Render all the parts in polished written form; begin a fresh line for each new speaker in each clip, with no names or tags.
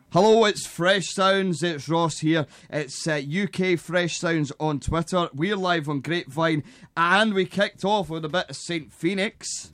Hello, it's Fresh Sounds, it's Ross here. It's UK Fresh Sounds on Twitter. We're live on Grapevine, and we kicked off with a bit of St. Phoenix.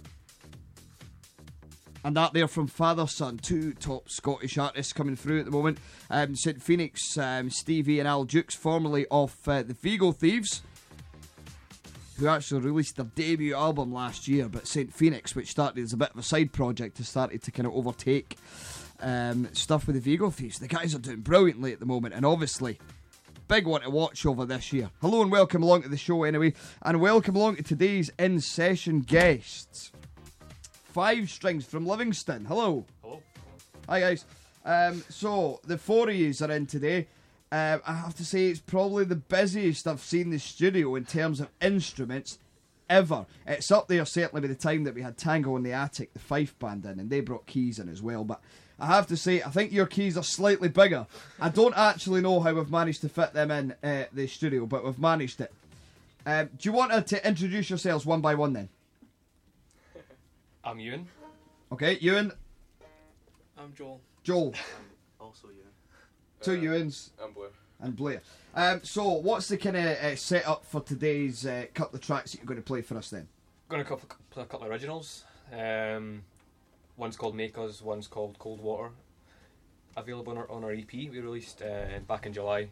And that there from Father Son, two top Scottish artists coming through at the moment. St. Phoenix, Stevie and Al Dukes, formerly of the Vigo Thieves, who actually released their debut album last year. But St. Phoenix, which started as a bit of a side project, has started to kind of overtake stuff with the Vigo Thieves. The guys are doing brilliantly at the moment, and obviously big one to watch over this year. Hello and welcome along to the show anyway, and welcome along to today's in-session guests. Five Strings from Livingston. Hello.
Hello.
Hi guys. So the four of yous are in today. I have to say it's probably the busiest I've seen the studio in terms of instruments ever. It's up there certainly by the time that we had Tango in the Attic, the Fife band in, and they brought keys in as well. But I have to say, I think your keys are slightly bigger. I don't actually know how we've managed to fit them in the studio, but we've managed it. Do you want to introduce yourselves one by one then?
I'm Ewan.
Okay, Ewan.
I'm Joel.
Joel.
Also Ewan.
Two Ewans.
I'm Blair.
And Blair. So what's the kind of setup for today's couple of tracks that you're going to play for us then?
Going to play a couple of originals. One's called Make Us, one's called Cold Water. Available on our EP we released back in July.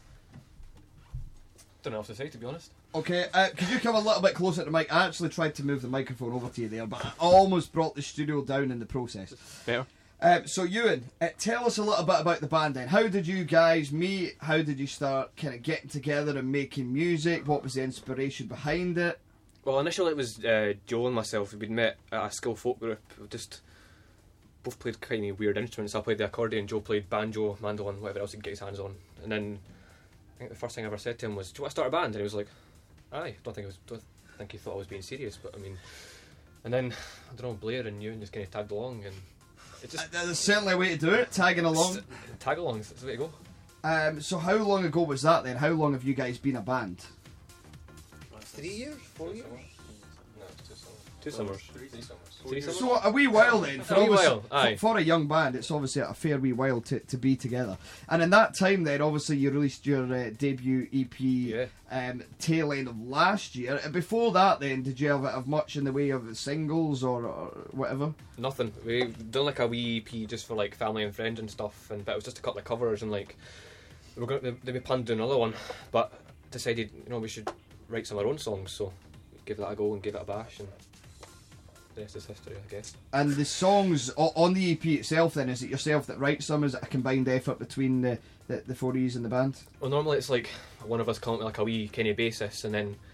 Don't know what else to say, to be honest.
Okay, could you come a little bit closer to the mic? I actually tried to move the microphone over to you there, but I almost brought the studio down in the process.
Better.
So Ewan, tell us a little bit about the band then. How did you guys meet? How did you start kind of getting together and making music? What was the inspiration behind it?
Well, initially it was Joel and myself. We'd met at a school folk group. We just both played kind of weird instruments. I played the accordion, Joe played banjo, mandolin, whatever else he could get his hands on. And then I think the first thing I ever said to him was, "Do you want to start a band?" And he was like, "Aye." Don't think he thought I was being serious, but I mean. And then I don't know, Blair and Ewan just kind of tagged along, and it just
There's certainly a way to do it, tagging along.
Tag along, that's the way to go.
So how long ago was that then? How long have you guys been a band?
3 years? 4 years?
No, it's 2 summers. 3 summers. 3 summers?
So a wee while then.
A wee while, aye.
For a young band, it's obviously a fair wee while to be together. And in that time then, obviously you released your debut EP tail end of last year. Before that then, did you have much in the way of singles or whatever?
Nothing. We've done like a wee EP just for like family and friends and stuff, but it was just a couple of covers, and like we planned to do another one, but decided we should write some of our own songs, so give that a go and give it a bash, and the rest is history, I guess.
And the songs on the EP itself then, is it yourself that writes them? Is it a combined effort between the four of yous in the band?
Well, normally it's like one of us come up with like a wee kind of basis, and then